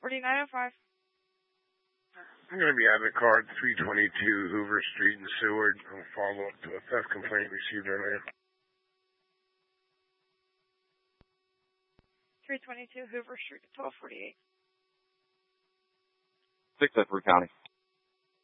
4905. I'm going to be out of the car at 322 Hoover Street in Seward. I'll follow up to a theft complaint received earlier. 322 Hoover Street, 1248. 6 Edward County.